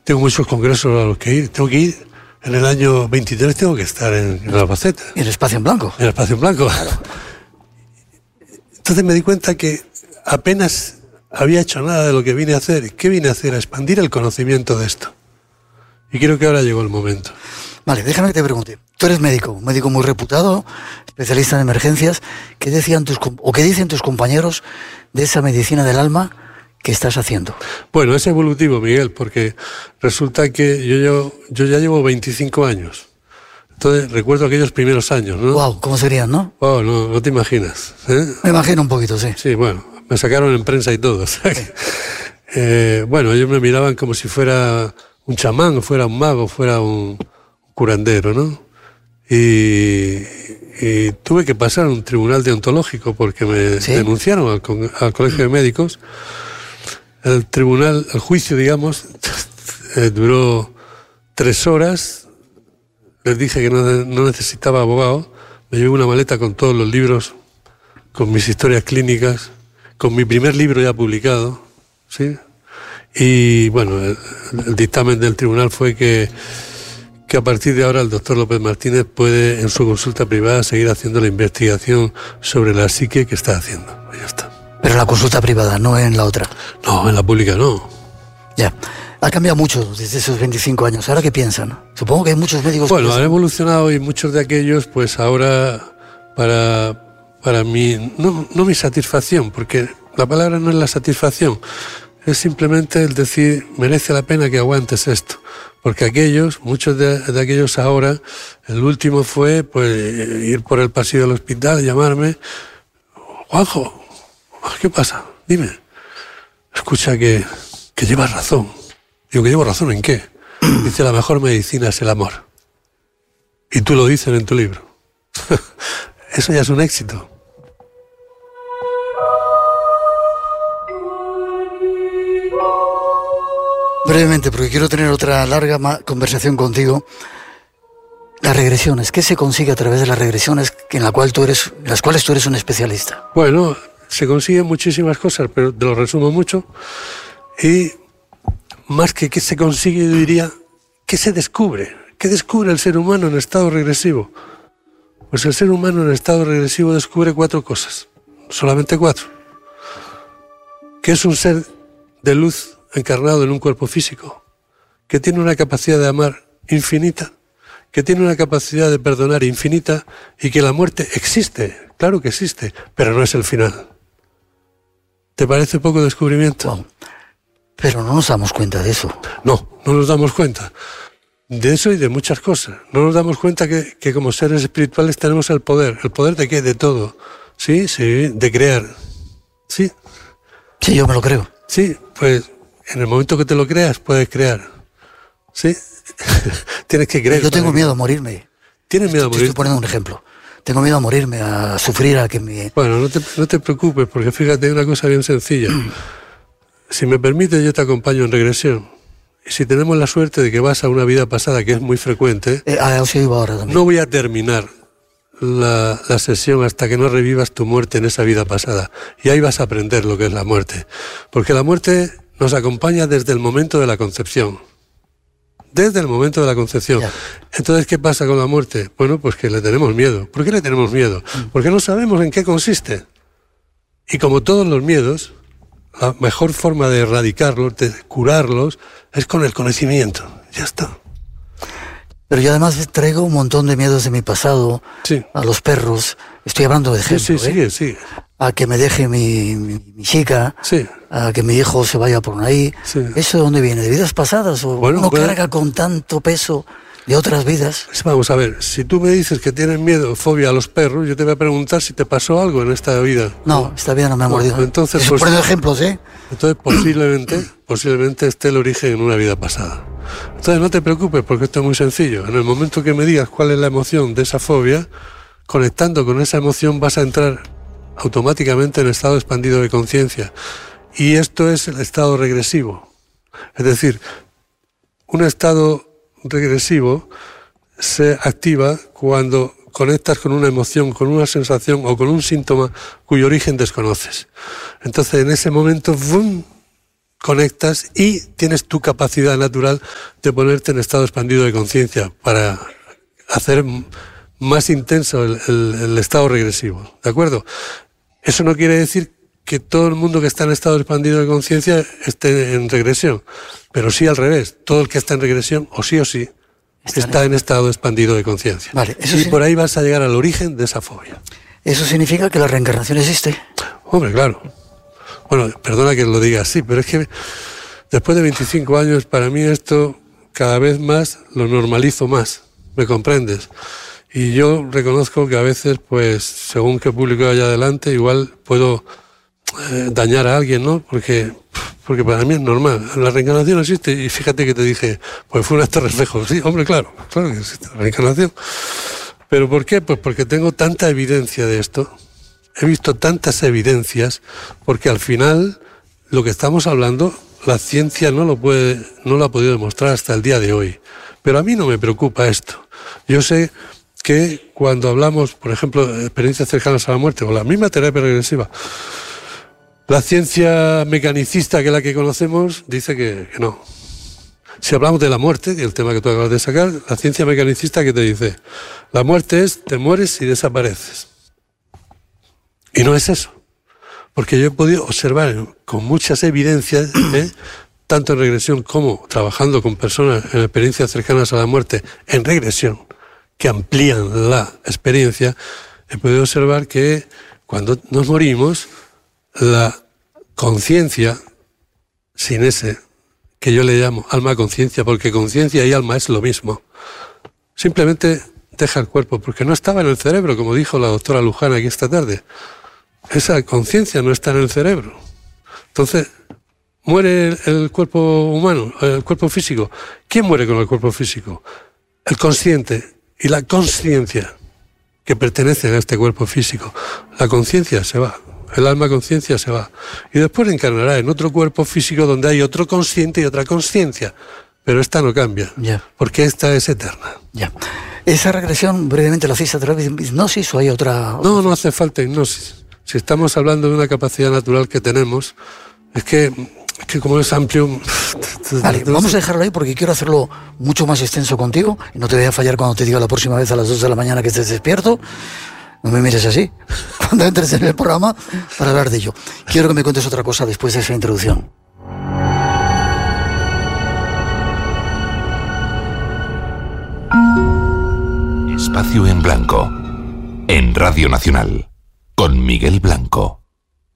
Tengo muchos congresos a los que ir. Tengo que ir en el año 23, tengo que estar en Albacete. ¿Y el Espacio en Blanco? En el Espacio en Blanco. Claro. Entonces me di cuenta que apenas había hecho nada de lo que vine a hacer. ¿Qué vine a hacer? A expandir el conocimiento de esto. Y creo que ahora llegó el momento. Vale, déjame que te pregunte. Tú eres médico, un médico muy reputado, especialista en emergencias. ¿Qué decían qué dicen tus compañeros de esa medicina del alma que estás haciendo? Bueno, es evolutivo, Miguel, porque resulta que yo ya llevo 25 años. Entonces recuerdo aquellos primeros años, ¿no? Wow, ¿cómo serían, no? Wow, no te imaginas, ¿eh? Me imagino un poquito, sí. Sí, bueno, me sacaron en prensa y todo. O sea que, bueno, ellos me miraban como si fuera un chamán, o fuera un mago, fuera un curandero, ¿no? Y tuve que pasar a un tribunal deontológico porque me denunciaron al Colegio de Médicos. El juicio, digamos, duró 3 horas. Les dije que no necesitaba abogado. Me llevé una maleta con todos los libros, con mis historias clínicas, con mi primer libro ya publicado, ¿sí? Y bueno, el dictamen del tribunal fue que a partir de ahora el doctor López Martínez puede, en su consulta privada, seguir haciendo la investigación sobre la psique que está haciendo. Ya está. Pero en la consulta privada, no en la otra. No, en la pública no. Ya. Ha cambiado mucho desde esos 25 años. ¿Ahora qué piensan? Supongo que hay muchos médicos... Bueno, han evolucionado y muchos de aquellos, pues ahora, para mí, no mi satisfacción, porque la palabra no es la satisfacción, es simplemente el decir, merece la pena que aguantes esto. Porque aquellos, muchos de aquellos ahora, el último fue pues ir por el pasillo del hospital, llamarme, Juanjo, ¿qué pasa? Dime. Escucha que llevas razón. Digo, ¿que llevo razón en qué? Dice, la mejor medicina es el amor. Y tú lo dices en tu libro. Eso ya es un éxito. Brevemente, porque quiero tener otra larga conversación contigo. Las regresiones, ¿qué se consigue a través de las regresiones en las cuales tú eres un especialista? Bueno, se consiguen muchísimas cosas, pero te lo resumo mucho. Y más que qué se consigue, yo diría, ¿qué se descubre? ¿Qué descubre el ser humano en estado regresivo? Pues el ser humano en estado regresivo descubre 4 cosas, solamente 4. Que es un ser de luz encarnado en un cuerpo físico, que tiene una capacidad de amar infinita, que tiene una capacidad de perdonar infinita y que la muerte existe, claro que existe, pero no es el final. ¿Te parece poco descubrimiento? Wow. Pero no nos damos cuenta de eso. No nos damos cuenta. De eso y de muchas cosas. No nos damos cuenta que como seres espirituales tenemos el poder. ¿El poder de qué? De todo. Sí, de crear. Sí. Sí, yo me lo creo. Sí, pues en el momento que te lo creas, puedes crear. Sí. Tienes que creer. Yo tengo miedo a morirme. ¿Tienes miedo a morir? Estoy poniendo un ejemplo. Tengo miedo a morirme, a sufrir, a que me... Bueno, no te preocupes, porque fíjate, hay una cosa bien sencilla. Si me permite, yo te acompaño en regresión. Y si tenemos la suerte de que vas a una vida pasada, que es muy frecuente, os iba ahora también. No voy a terminar la sesión hasta que no revivas tu muerte en esa vida pasada. Y ahí vas a aprender lo que es la muerte. Porque la muerte nos acompaña desde el momento de la concepción. Desde el momento de la concepción. Ya. Entonces, ¿qué pasa con la muerte? Bueno, pues que le tenemos miedo. ¿Por qué le tenemos miedo? Porque no sabemos en qué consiste. Y como todos los miedos, la mejor forma de erradicarlos, de curarlos, es con el conocimiento. Ya está. Pero yo además traigo un montón de miedos de mi pasado, sí. A los perros. Estoy hablando de ejemplo, sí. A que me deje mi chica, sí. A que mi hijo se vaya por ahí. Sí. ¿Eso de dónde viene? ¿De vidas pasadas? ¿O bueno, uno carga con tanto peso de otras vidas? Vamos a ver, si tú me dices que tienes miedo, fobia a los perros, yo te voy a preguntar si te pasó algo en esta vida. No, esta vida no me ha mordido. Entonces, pues, poniendo ejemplos, Entonces posiblemente esté el origen en una vida pasada. Entonces no te preocupes, porque esto es muy sencillo. En el momento que me digas cuál es la emoción de esa fobia, conectando con esa emoción vas a entrar automáticamente en estado expandido de conciencia. Y esto es el estado regresivo. Es decir, un estado regresivo se activa cuando conectas con una emoción, con una sensación o con un síntoma cuyo origen desconoces. Entonces, en ese momento, ¡bum!, conectas y tienes tu capacidad natural de ponerte en estado expandido de conciencia para hacer más intenso el estado regresivo, ¿de acuerdo? Eso no quiere decir que todo el mundo que está en estado expandido de conciencia esté en regresión, pero sí al revés, todo el que está en regresión, o sí, está en estado expandido de conciencia. Vale, y por ahí vas a llegar al origen de esa fobia. ¿Eso significa que la reencarnación existe? Hombre, claro. Bueno, perdona que lo diga así, pero es que después de 25 años, para mí esto cada vez más lo normalizo más, ¿me comprendes? Y yo reconozco que a veces, pues, según qué público haya adelante, igual puedo dañar a alguien, ¿no? Porque para mí es normal. La reencarnación existe, y fíjate que te dije, pues fue un acto reflejo. Sí, hombre, claro que existe la reencarnación. ¿Pero por qué? Pues porque tengo tanta evidencia de esto. He visto tantas evidencias, porque al final lo que estamos hablando, la ciencia no lo ha podido demostrar hasta el día de hoy. Pero a mí no me preocupa esto. Yo sé que cuando hablamos, por ejemplo, de experiencias cercanas a la muerte o la misma terapia regresiva, la ciencia mecanicista, que es la que conocemos, dice que no. Si hablamos de la muerte, que es el tema que tú acabas de sacar, la ciencia mecanicista, que te dice, la muerte es, te mueres y desapareces. Y no es eso. Porque yo he podido observar con muchas evidencias, tanto en regresión como trabajando con personas en experiencias cercanas a la muerte en regresión, que amplían la experiencia, he podido observar que cuando nos morimos, la conciencia, sin ese, que yo le llamo alma-conciencia, porque conciencia y alma es lo mismo, simplemente deja el cuerpo, porque no estaba en el cerebro, como dijo la doctora Luján aquí esta tarde. Esa conciencia no está en el cerebro. Entonces, muere el cuerpo humano, el cuerpo físico. ¿Quién muere con el cuerpo físico? El consciente y la consciencia que pertenecen a este cuerpo físico. La conciencia se va, el alma conciencia se va. Y después encarnará en otro cuerpo físico donde hay otro consciente y otra consciencia. Pero esta no cambia, porque esta es eterna. Ya. ¿Esa regresión brevemente la hacéis a través de hipnosis o hay otra? No hace falta hipnosis. Si estamos hablando de una capacidad natural que tenemos, es que como es amplio... Vale, vamos a dejarlo ahí porque quiero hacerlo mucho más extenso contigo y no te voy a fallar cuando te diga la próxima vez a las 2 de la mañana que estés despierto. No me mires así cuando entres en el programa para hablar de ello. Quiero que me cuentes otra cosa después de esa introducción. Espacio en Blanco, en Radio Nacional, con Miguel Blanco.